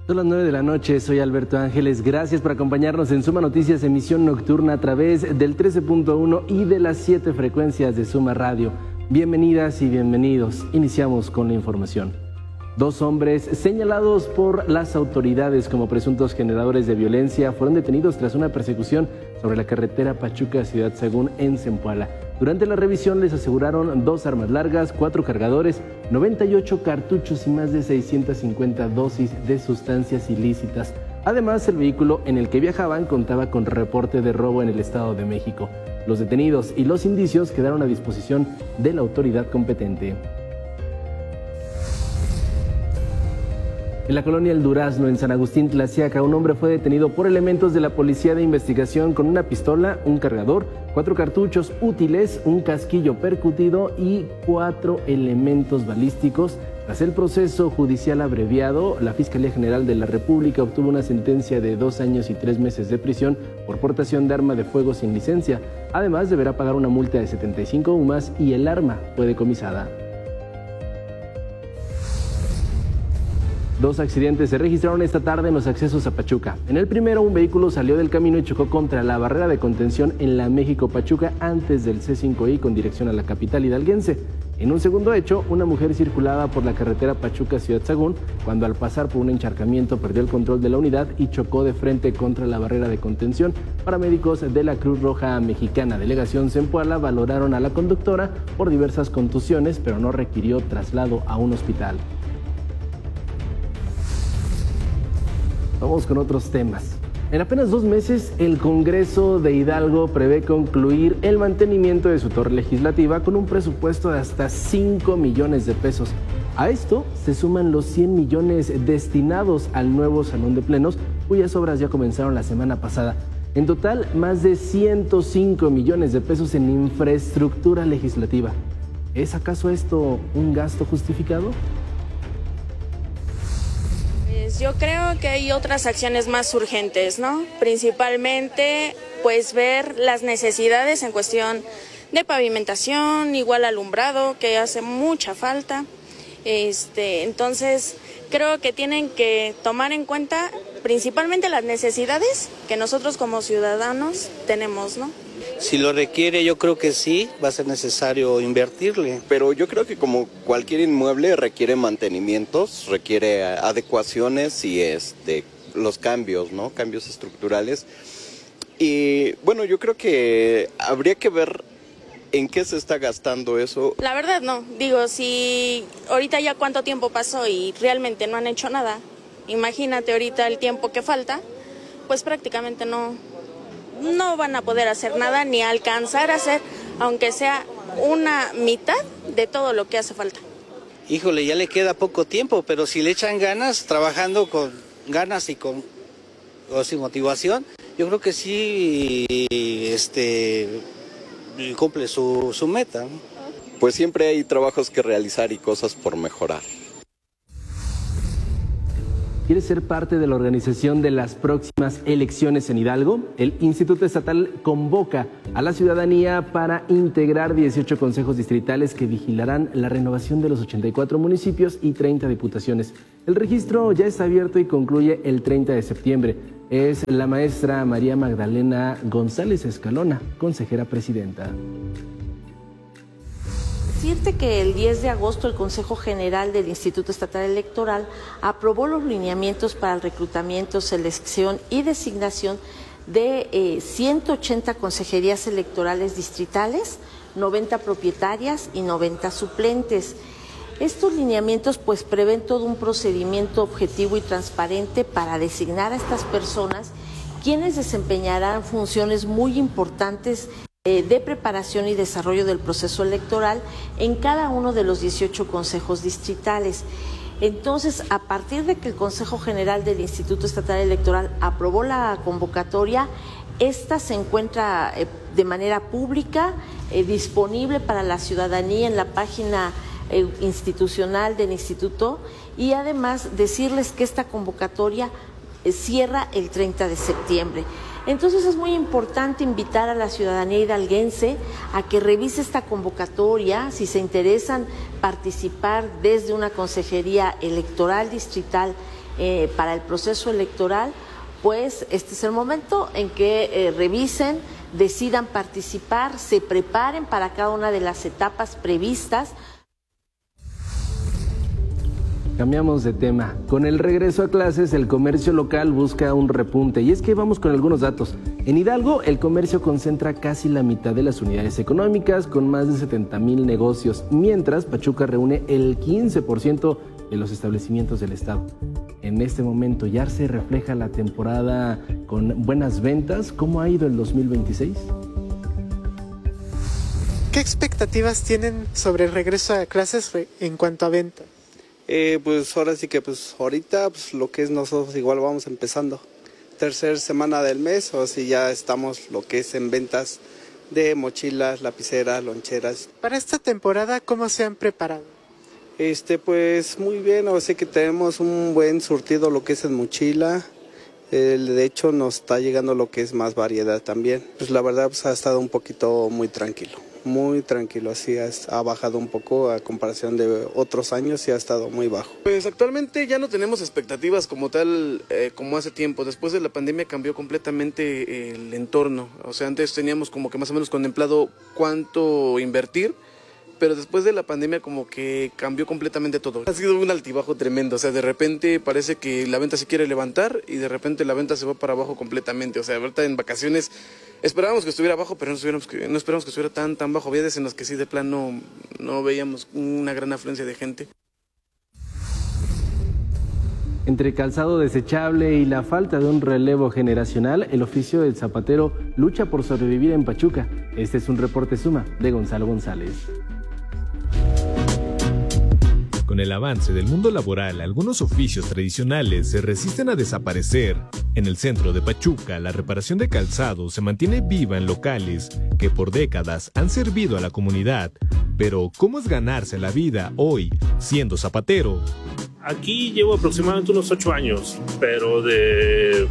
Son las 9 de la noche, soy Alberto Ángeles. Gracias por acompañarnos en Suma Noticias, emisión nocturna a través del 13.1 y de las 7 frecuencias de Suma Radio. Bienvenidas y bienvenidos. Iniciamos con la información. 2 hombres señalados por las autoridades como presuntos generadores de violencia fueron detenidos tras una persecución sobre la carretera Pachuca-Ciudad Sagún en Zempoala. Durante la revisión les aseguraron 2 armas largas, 4 cargadores, 98 cartuchos y más de 650 dosis de sustancias ilícitas. Además, el vehículo en el que viajaban contaba con reporte de robo en el Estado de México. Los detenidos y los indicios quedaron a disposición de la autoridad competente. En la colonia El Durazno, en San Agustín Tlaxiaca, un hombre fue detenido por elementos de la Policía de Investigación con una pistola, un cargador, 4 cartuchos útiles, un casquillo percutido y 4 elementos balísticos. Tras el proceso judicial abreviado, la Fiscalía General de la República obtuvo una sentencia de 2 años y 3 meses de prisión por portación de arma de fuego sin licencia. Además, deberá pagar una multa de 75 UMAS y el arma fue decomisada. 2 accidentes se registraron esta tarde en los accesos a Pachuca. En el primero, un vehículo salió del camino y chocó contra la barrera de contención en la México-Pachuca antes del C5I con dirección a la capital hidalguense. En un segundo hecho, una mujer circulaba por la carretera Pachuca-Ciudad Sagún cuando al pasar por un encharcamiento perdió el control de la unidad y chocó de frente contra la barrera de contención. Paramédicos de la Cruz Roja Mexicana Delegación Zempoala valoraron a la conductora por diversas contusiones, pero no requirió traslado a un hospital. Vamos con otros temas. En apenas 2 meses, el Congreso de Hidalgo prevé concluir el mantenimiento de su torre legislativa con un presupuesto de hasta 5 millones de pesos. A esto se suman los 100 millones destinados al nuevo Salón de Plenos, cuyas obras ya comenzaron la semana pasada. En total, más de 105 millones de pesos en infraestructura legislativa. ¿Es acaso esto un gasto justificado? Yo creo que hay otras acciones más urgentes, ¿no? Principalmente, pues ver las necesidades en cuestión de pavimentación, igual alumbrado, que hace mucha falta. Entonces, creo que tienen que tomar en cuenta principalmente las necesidades que nosotros como ciudadanos tenemos, ¿no? Si lo requiere, yo creo que sí, va a ser necesario invertirle. Pero yo creo que como cualquier inmueble requiere mantenimientos, requiere adecuaciones y los cambios, ¿no? Cambios estructurales. Y bueno, yo creo que habría que ver en qué se está gastando eso. La verdad no, digo, si ahorita ya cuánto tiempo pasó y realmente no han hecho nada, imagínate ahorita el tiempo que falta, pues prácticamente no van a poder hacer nada ni alcanzar a hacer, aunque sea una mitad de todo lo que hace falta. Híjole, ya le queda poco tiempo, pero si le echan ganas, trabajando con ganas y sin motivación, yo creo que sí cumple su meta, ¿no? Pues siempre hay trabajos que realizar y cosas por mejorar. ¿Quieres ser parte de la organización de las próximas elecciones en Hidalgo? El Instituto Estatal convoca a la ciudadanía para integrar 18 consejos distritales que vigilarán la renovación de los 84 municipios y 30 diputaciones. El registro ya está abierto y concluye el 30 de septiembre. Es la maestra María Magdalena González Escalona, consejera presidenta. Decirte que el 10 de agosto el Consejo General del Instituto Estatal Electoral aprobó los lineamientos para el reclutamiento, selección y designación de 180 consejerías electorales distritales, 90 propietarias y 90 suplentes. Estos lineamientos pues prevén todo un procedimiento objetivo y transparente para designar a estas personas, quienes desempeñarán funciones muy importantes de preparación y desarrollo del proceso electoral en cada uno de los 18 consejos distritales. Entonces, a partir de que el Consejo General del Instituto Estatal Electoral aprobó la convocatoria, esta se encuentra de manera pública, disponible para la ciudadanía en la página institucional del instituto, y además decirles que esta convocatoria cierra el 30 de septiembre. Entonces es muy importante invitar a la ciudadanía hidalguense a que revise esta convocatoria, si se interesan participar desde una consejería electoral distrital para el proceso electoral, pues este es el momento en que revisen, decidan participar, se preparen para cada una de las etapas previstas. Cambiamos de tema. Con el regreso a clases, el comercio local busca un repunte. Y es que vamos con algunos datos. En Hidalgo, el comercio concentra casi la mitad de las unidades económicas, con más de 70,000 negocios, mientras Pachuca reúne el 15% de los establecimientos del estado. En este momento ya se refleja la temporada con buenas ventas. ¿Cómo ha ido el 2026? ¿Qué expectativas tienen sobre el regreso a clases en cuanto a ventas? Pues ahora sí que ahorita lo que es nosotros igual vamos empezando. Tercera semana del mes, o si ya estamos lo que es en ventas de mochilas, lapiceras, loncheras. Para esta temporada, ¿cómo se han preparado? Pues muy bien, o sea que tenemos un buen surtido lo que es en mochila. De hecho nos está llegando lo que es más variedad también. Pues la verdad ha estado un poquito muy tranquilo, así ha bajado un poco a comparación de otros años y ha estado muy bajo. Pues actualmente ya no tenemos expectativas como tal, como hace tiempo. Después de la pandemia cambió completamente el entorno. O sea, antes teníamos como que más o menos contemplado cuánto invertir, pero después de la pandemia como que cambió completamente todo. Ha sido un altibajo tremendo, o sea, de repente parece que la venta se quiere levantar y de repente la venta se va para abajo completamente. O sea, ahorita en vacaciones esperábamos que estuviera bajo, pero no esperábamos que estuviera tan bajo. Había veces en las que sí de plano no veíamos una gran afluencia de gente. Entre calzado desechable y la falta de un relevo generacional, el oficio del zapatero lucha por sobrevivir en Pachuca. Este es un reporte Suma de Gonzalo González. Con el avance del mundo laboral, algunos oficios tradicionales se resisten a desaparecer. En el centro de Pachuca, la reparación de calzado se mantiene viva en locales que por décadas han servido a la comunidad. Pero, ¿cómo es ganarse la vida hoy siendo zapatero? Aquí llevo aproximadamente unos 8 años, pero de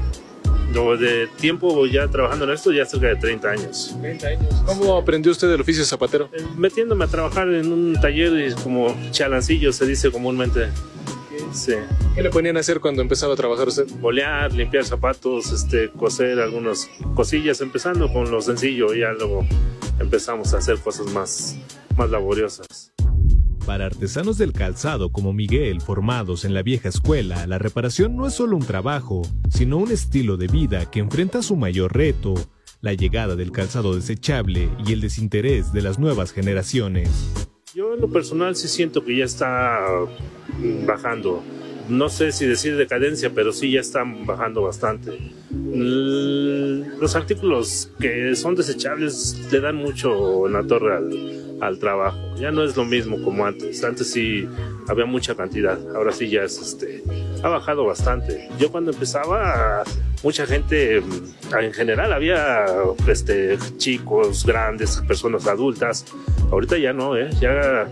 tiempo ya trabajando en esto ya cerca de 30 años. 30 años. ¿Cómo aprendió usted el oficio de zapatero? Metiéndome a trabajar en un taller como chalancillo se dice comúnmente. Sí. ¿Qué le ponían a hacer cuando empezaba a trabajar usted? Bolear, limpiar zapatos, coser algunas cosillas, empezando con lo sencillo y ya luego empezamos a hacer cosas más laboriosas. Para artesanos del calzado como Miguel, formados en la vieja escuela, la reparación no es solo un trabajo, sino un estilo de vida que enfrenta su mayor reto, la llegada del calzado desechable y el desinterés de las nuevas generaciones. Yo en lo personal sí siento que ya está bajando. No sé si decir decadencia, pero sí ya están bajando bastante. Los artículos que son desechables le dan mucho en la torre al trabajo. Ya no es lo mismo como antes. Antes sí había mucha cantidad. Ahora sí ya ha bajado bastante. Yo cuando empezaba, mucha gente, en general había chicos, grandes, personas adultas. Ahorita ya no, ya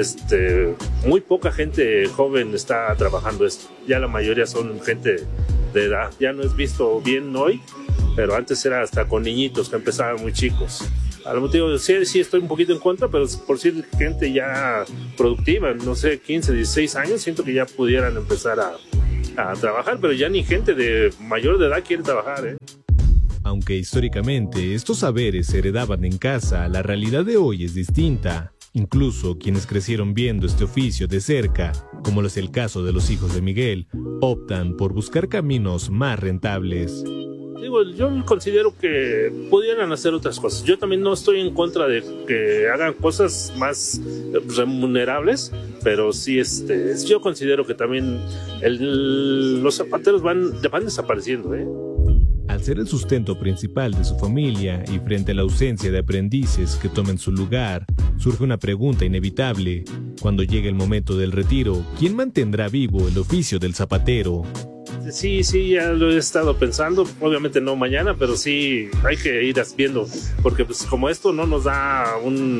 muy poca gente joven está trabajando esto. Ya la mayoría son gente de edad. Ya no es visto bien hoy, pero antes era hasta con niñitos que empezaban muy chicos. A lo motivo sí estoy un poquito en contra, pero por ser gente ya productiva, no sé, 15, 16 años, siento que ya pudieran empezar a trabajar, pero ya ni gente de mayor de edad quiere trabajar, Aunque históricamente estos saberes se heredaban en casa, la realidad de hoy es distinta. Incluso quienes crecieron viendo este oficio de cerca, como es el caso de los hijos de Miguel, optan por buscar caminos más rentables. Yo considero que pudieran hacer otras cosas. Yo también no estoy en contra de que hagan cosas más remunerables, pero sí, yo considero que también los zapateros van desapareciendo, Al ser el sustento principal de su familia y frente a la ausencia de aprendices que tomen su lugar, surge una pregunta inevitable. Cuando llegue el momento del retiro, ¿quién mantendrá vivo el oficio del zapatero? Sí, ya lo he estado pensando, obviamente no mañana, pero sí hay que ir viendo, porque pues como esto no nos da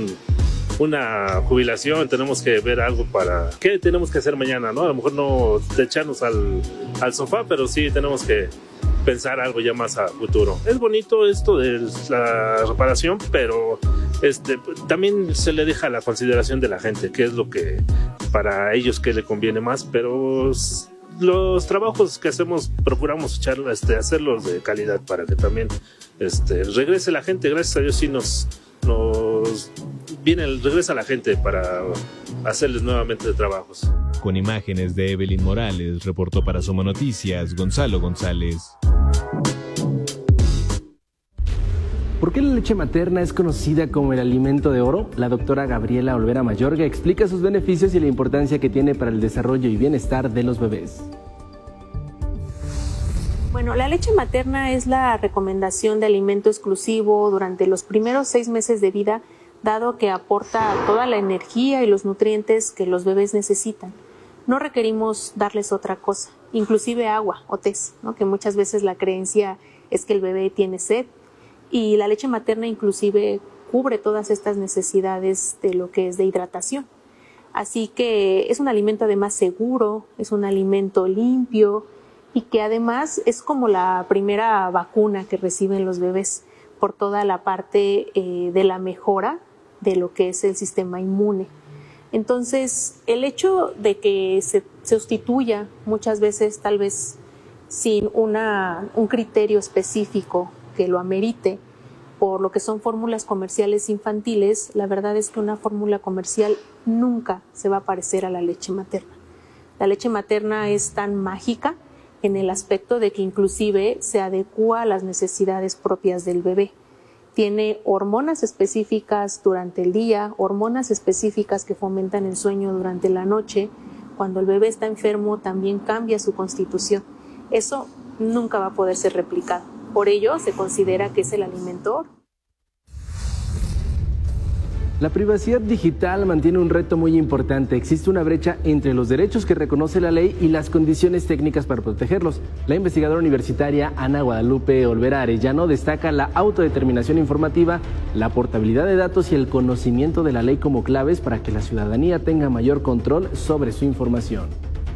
una jubilación, tenemos que ver algo para qué tenemos que hacer mañana, ¿no? A lo mejor no echarnos al sofá, pero sí tenemos que pensar algo ya más a futuro. Es bonito esto de la reparación, pero también se le deja la consideración de la gente, qué es lo que para ellos que le conviene más, pero los trabajos que hacemos procuramos hacerlos de calidad para que también regrese la gente. Gracias a Dios sí regresa la gente para hacerles nuevamente trabajos. Con imágenes de Evelyn Morales, reportó para Suma Noticias Gonzalo González. ¿Por qué la leche materna es conocida como el alimento de oro? La doctora Gabriela Olvera Mayorga explica sus beneficios y la importancia que tiene para el desarrollo y bienestar de los bebés. Bueno, la leche materna es la recomendación de alimento exclusivo durante los primeros 6 meses de vida, dado que aporta toda la energía y los nutrientes que los bebés necesitan. No requerimos darles otra cosa, inclusive agua o tés, ¿no? Que muchas veces la creencia es que el bebé tiene sed, y la leche materna inclusive cubre todas estas necesidades de lo que es de hidratación. Así que es un alimento además seguro, es un alimento limpio y que además es como la primera vacuna que reciben los bebés por toda la parte de la mejora de lo que es el sistema inmune. Entonces, el hecho de que se sustituya muchas veces, tal vez sin un criterio específico que lo amerite, por lo que son fórmulas comerciales infantiles, la verdad es que una fórmula comercial nunca se va a parecer a la leche materna. La leche materna es tan mágica en el aspecto de que inclusive se adecúa a las necesidades propias del bebé. Tiene hormonas específicas durante el día, hormonas específicas que fomentan el sueño durante la noche. Cuando el bebé está enfermo también cambia su constitución. Eso nunca va a poder ser replicado. Por ello, se considera que es el alimento oro. La privacidad digital mantiene un reto muy importante. Existe una brecha entre los derechos que reconoce la ley y las condiciones técnicas para protegerlos. La investigadora universitaria Ana Guadalupe Olvera Arellano destaca la autodeterminación informativa, la portabilidad de datos y el conocimiento de la ley como claves para que la ciudadanía tenga mayor control sobre su información.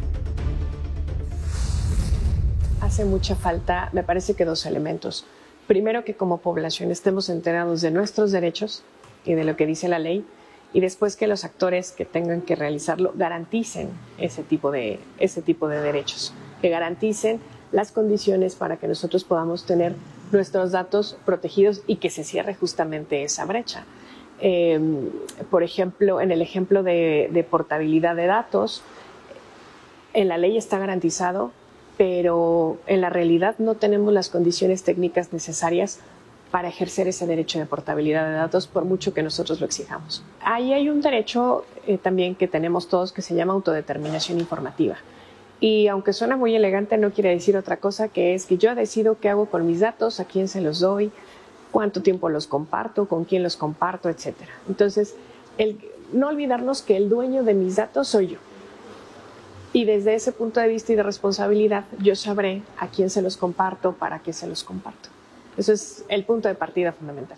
Hace mucha falta, me parece que 2 elementos. Primero, que como población estemos enterados de nuestros derechos y de lo que dice la ley, y después que los actores que tengan que realizarlo garanticen ese tipo de derechos, que garanticen las condiciones para que nosotros podamos tener nuestros datos protegidos y que se cierre justamente esa brecha. Por ejemplo, en el ejemplo de portabilidad de datos, en la ley está garantizado, pero en la realidad no tenemos las condiciones técnicas necesarias para ejercer ese derecho de portabilidad de datos, por mucho que nosotros lo exijamos. Ahí hay un derecho también que tenemos todos que se llama autodeterminación informativa. Y aunque suena muy elegante, no quiere decir otra cosa, que es que yo decido qué hago con mis datos, a quién se los doy, cuánto tiempo los comparto, con quién los comparto, etc. Entonces, no olvidarnos que el dueño de mis datos soy yo. Y desde ese punto de vista y de responsabilidad, yo sabré a quién se los comparto, para qué se los comparto. Eso es el punto de partida fundamental.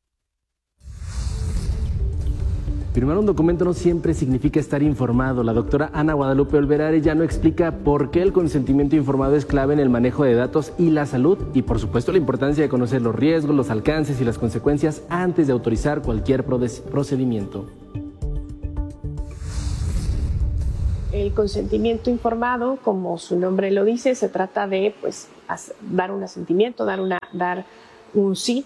Firmar un documento no siempre significa estar informado. La doctora Ana Guadalupe Olvera Arellano explica por qué el consentimiento informado es clave en el manejo de datos y la salud, y por supuesto la importancia de conocer los riesgos, los alcances y las consecuencias antes de autorizar cualquier procedimiento. El consentimiento informado, como su nombre lo dice, se trata de dar un asentimiento, dar un sí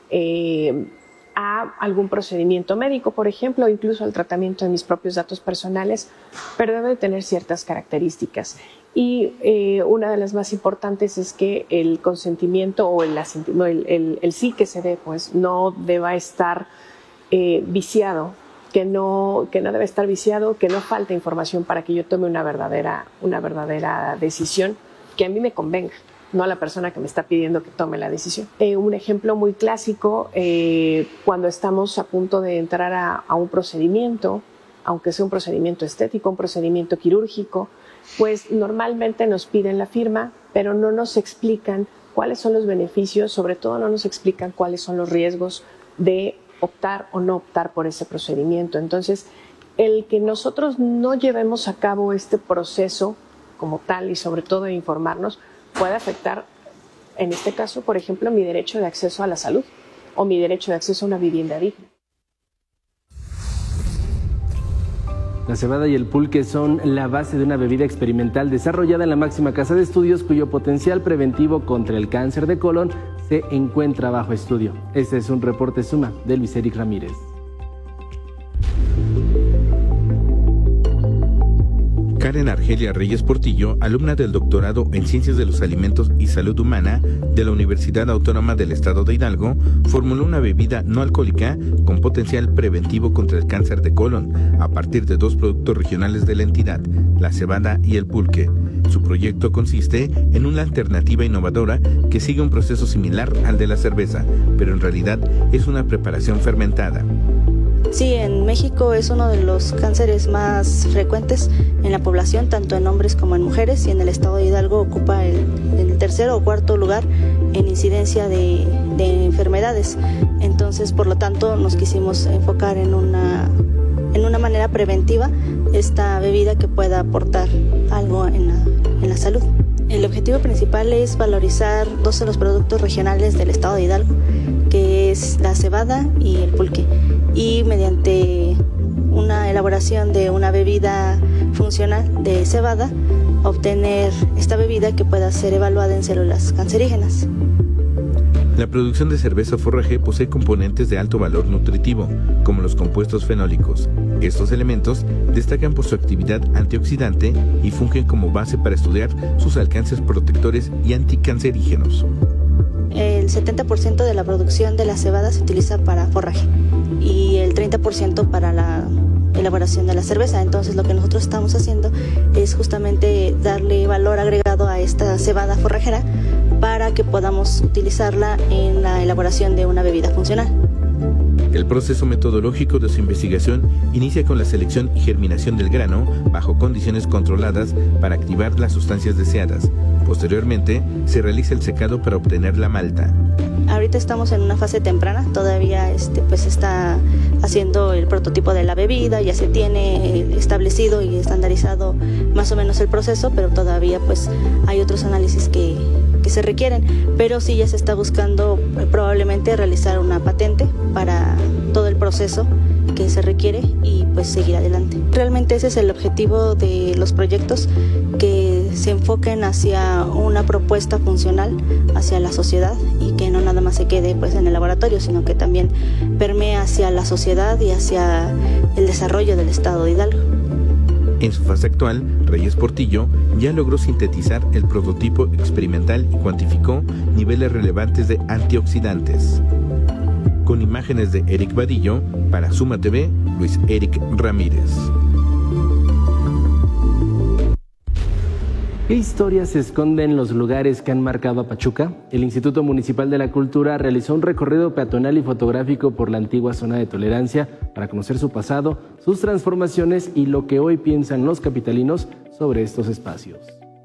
a algún procedimiento médico, por ejemplo, o incluso al tratamiento de mis propios datos personales, pero debe tener ciertas características. Y una de las más importantes es que el consentimiento o el sí que se dé, pues no deba estar viciado. Que no debe estar viciado, que no falte información para que yo tome una verdadera decisión que a mí me convenga, no a la persona que me está pidiendo que tome la decisión. Un ejemplo muy clásico, cuando estamos a punto de entrar a un procedimiento, aunque sea un procedimiento estético, un procedimiento quirúrgico, pues normalmente nos piden la firma, pero no nos explican cuáles son los beneficios, sobre todo no nos explican cuáles son los riesgos de optar o no optar por ese procedimiento. Entonces, el que nosotros no llevemos a cabo este proceso como tal y sobre todo de informarnos puede afectar, en este caso, por ejemplo, mi derecho de acceso a la salud o mi derecho de acceso a una vivienda digna. La cebada y el pulque son la base de una bebida experimental desarrollada en la máxima casa de estudios cuyo potencial preventivo contra el cáncer de colon se encuentra bajo estudio. Este es un reporte Suma de Luis Eric Ramírez. Karen Argelia Reyes Portillo, alumna del doctorado en Ciencias de los Alimentos y Salud Humana de la Universidad Autónoma del Estado de Hidalgo, formuló una bebida no alcohólica con potencial preventivo contra el cáncer de colon a partir de 2 productos regionales de la entidad, la cebada y el pulque. Su proyecto consiste en una alternativa innovadora que sigue un proceso similar al de la cerveza, pero en realidad es una preparación fermentada. Sí, en México es uno de los cánceres más frecuentes en la población, tanto en hombres como en mujeres, y en el estado de Hidalgo ocupa el 3.º o 4.º lugar en incidencia de enfermedades. Entonces, por lo tanto, nos quisimos enfocar en una manera preventiva esta bebida que pueda aportar algo en la salud. El objetivo principal es valorizar 2 de los productos regionales del estado de Hidalgo, que es la cebada y el pulque, y mediante una elaboración de una bebida funcional de cebada, obtener esta bebida que pueda ser evaluada en células cancerígenas. La producción de cerveza forraje posee componentes de alto valor nutritivo, como los compuestos fenólicos. Estos elementos destacan por su actividad antioxidante y fungen como base para estudiar sus alcances protectores y anticancerígenos. El 70% de la producción de la cebada se utiliza para forraje y el 30% para la elaboración de la cerveza. Entonces, lo que nosotros estamos haciendo es justamente darle valor agregado a esta cebada forrajera para que podamos utilizarla en la elaboración de una bebida funcional. El proceso metodológico de su investigación inicia con la selección y germinación del grano bajo condiciones controladas para activar las sustancias deseadas. Posteriormente, se realiza el secado para obtener la malta. Ahorita estamos en una fase temprana, todavía pues está haciendo el prototipo de la bebida, ya se tiene establecido y estandarizado más o menos el proceso, pero todavía pues hay otros análisis que se requieren, pero sí ya se está buscando probablemente realizar una patente para todo el proceso que se requiere y pues seguir adelante. Realmente ese es el objetivo de los proyectos, que se enfoquen hacia una propuesta funcional hacia la sociedad y que no nada más se quede pues en el laboratorio, sino que también permee hacia la sociedad y hacia el desarrollo del estado de Hidalgo. En su fase actual, Reyes Portillo ya logró sintetizar el prototipo experimental y cuantificó niveles relevantes de antioxidantes. Con imágenes de Eric Vadillo, para Suma TV, Luis Eric Ramírez. ¿Qué historias se esconden en los lugares que han marcado a Pachuca? El Instituto Municipal de la Cultura realizó un recorrido peatonal y fotográfico por la antigua zona de tolerancia para conocer su pasado, sus transformaciones y lo que hoy piensan los capitalinos sobre estos espacios.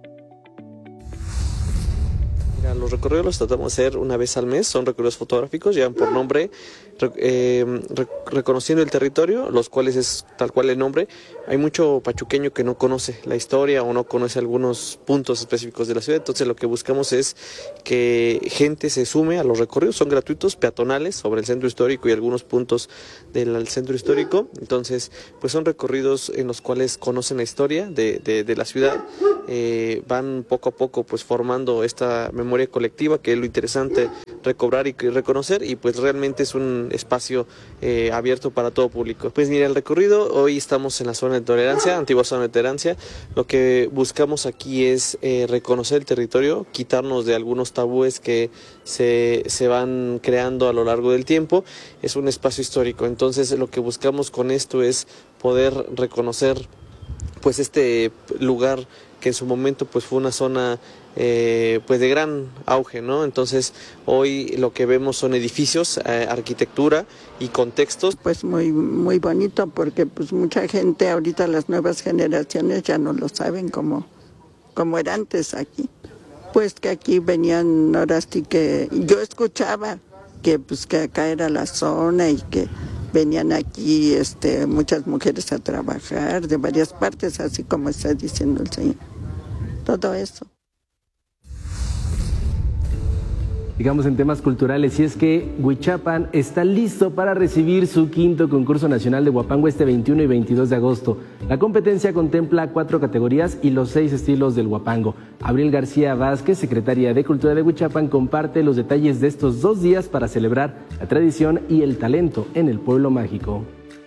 Los recorridos los tratamos de hacer una vez al mes, son recorridos fotográficos, llevan por nombre reconociendo el territorio, los cuales es tal cual el nombre. Hay mucho pachuqueño que no conoce la historia o no conoce algunos puntos específicos de la ciudad, entonces lo que buscamos es que gente se sume a los recorridos, son gratuitos, peatonales, sobre el centro histórico y algunos puntos del centro histórico. Entonces pues son recorridos en los cuales conocen la historia de la ciudad, van poco a poco pues formando esta memoria colectiva, que es lo interesante recobrar y reconocer, y pues realmente es un espacio abierto para todo público. Pues mira, el recorrido, hoy estamos en la zona de tolerancia, antigua zona de tolerancia. Lo que buscamos aquí es reconocer el territorio, quitarnos de algunos tabúes que se van creando a lo largo del tiempo. Es un espacio histórico, entonces lo que buscamos con esto es poder reconocer pues este lugar que en su momento pues fue una zona pues de gran auge, ¿no? Entonces hoy lo que vemos son edificios, arquitectura y contextos. Pues muy bonito, porque pues mucha gente ahorita, las nuevas generaciones ya no lo saben como era antes aquí. Pues que aquí venían, ahora sí que yo escuchaba que pues que acá era la zona y que venían aquí muchas mujeres a trabajar de varias partes, así como está diciendo el señor. Todo eso. Digamos en temas culturales, y es que Huichapan está listo para recibir su quinto concurso nacional de Huapango este 21 y 22 de agosto. La competencia contempla 4 categorías y los 6 estilos del Huapango. Abril García Vázquez, secretaria de Cultura de Huichapan, comparte los detalles de estos 2 días para celebrar la tradición y el talento en el pueblo mágico.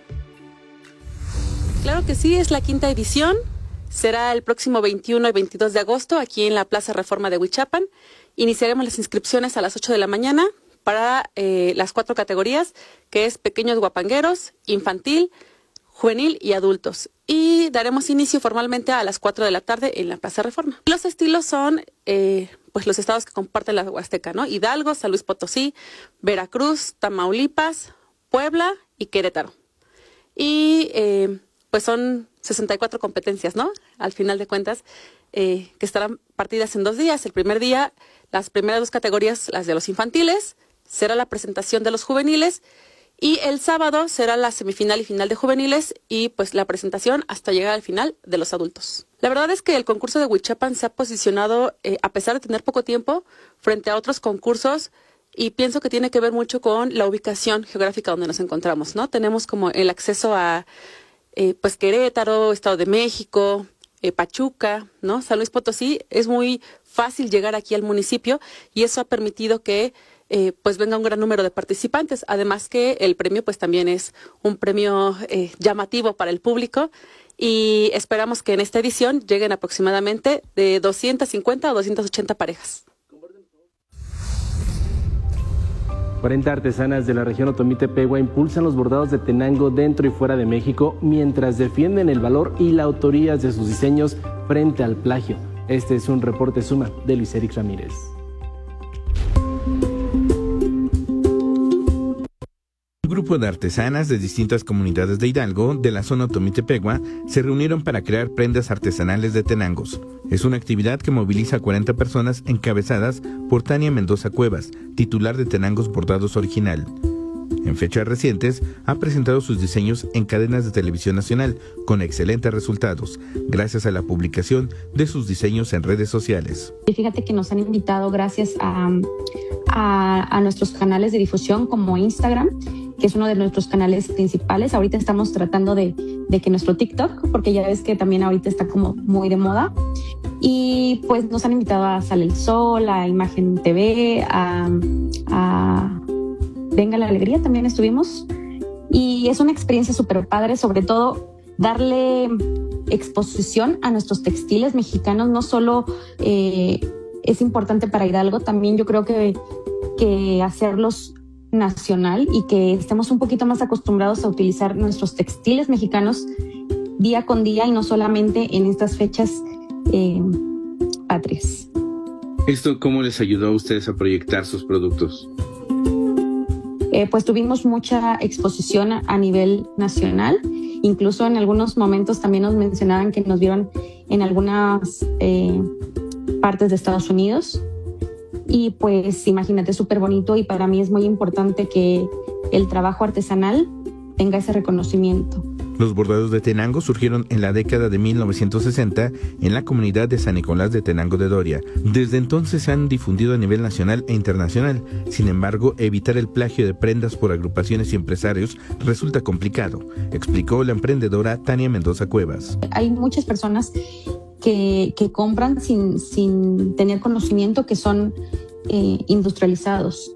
Claro que sí, es la quinta edición. Será el próximo 21 y 22 de agosto aquí en la Plaza Reforma de Huichapan. Iniciaremos las inscripciones a las 8 de la mañana para las 4 categorías, que es pequeños huapangueros, infantil, juvenil y adultos. Y daremos inicio formalmente a las 4 de la tarde en la Plaza Reforma. Los estilos son pues los estados que comparten la Huasteca, ¿no? Hidalgo, San Luis Potosí, Veracruz, Tamaulipas, Puebla y Querétaro. Y pues son 64 competencias, ¿no? Al final de cuentas, que estarán partidas en 2 días. El primer día, las primeras 2 categorías, las de los infantiles, será la presentación de los juveniles, y el sábado será la semifinal y final de juveniles y pues la presentación hasta llegar al final de los adultos. La verdad es que el concurso de Huichapan se ha posicionado, a pesar de tener poco tiempo, frente a otros concursos, y pienso que tiene que ver mucho con la ubicación geográfica donde nos encontramos, ¿no? Tenemos como el acceso a pues Querétaro, Estado de México, Pachuca, ¿no? San Luis Potosí. Es muy fácil llegar aquí al municipio y eso ha permitido que pues venga un gran número de participantes. Además que el premio pues también es un premio llamativo para el público, y esperamos que en esta edición lleguen aproximadamente de 250 a 280 parejas. 40 artesanas de la región Otomí-Tepehua impulsan los bordados de Tenango dentro y fuera de México mientras defienden el valor y la autoría de sus diseños frente al plagio. Este es un reporte Suma de Luis Eric Ramírez. Un grupo de artesanas de distintas comunidades de Hidalgo, de la zona Otomí-Tepehua, se reunieron para crear prendas artesanales de tenangos. Es una actividad que moviliza a 40 personas encabezadas por Tania Mendoza Cuevas, titular de Tenangos Bordados Original. En fechas recientes, ha presentado sus diseños en cadenas de televisión nacional, con excelentes resultados, gracias a la publicación de sus diseños en redes sociales. Y fíjate que nos han invitado gracias a nuestros canales de difusión como Instagram, que es uno de nuestros canales principales. Ahorita estamos tratando de que nuestro TikTok, porque ya ves que también ahorita está como muy de moda, y pues nos han invitado a Sale el Sol, a Imagen TV, a Venga la Alegría también estuvimos, y es una experiencia súper padre, sobre todo darle exposición a nuestros textiles mexicanos. No solo es importante para Hidalgo, también yo creo que hacerlos nacional y que estemos un poquito más acostumbrados a utilizar nuestros textiles mexicanos día con día y no solamente en estas fechas patrias. ¿Esto cómo les ayudó a ustedes a proyectar sus productos? Pues tuvimos mucha exposición a nivel nacional, incluso en algunos momentos también nos mencionaban que nos vieron en algunas partes de Estados Unidos. Y pues imagínate, súper bonito, y para mí es muy importante que el trabajo artesanal tenga ese reconocimiento. Los bordados de Tenango surgieron en la década de 1960 en la comunidad de San Nicolás de Tenango de Doria. Desde entonces se han difundido a nivel nacional e internacional. Sin embargo, evitar el plagio de prendas por agrupaciones y empresarios resulta complicado, explicó la emprendedora Tania Mendoza Cuevas. Hay muchas personas que compran sin tener conocimiento, que son industrializados.